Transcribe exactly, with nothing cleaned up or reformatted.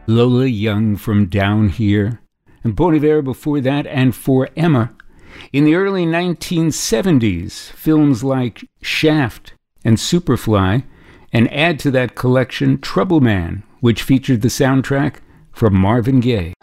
Lola Young from Down Here, and Bon Iver before that, and For Emma. In the early nineteen seventies, films like Shaft and Superfly, and add to that collection Trouble Man, which featured the soundtrack from Marvin Gaye.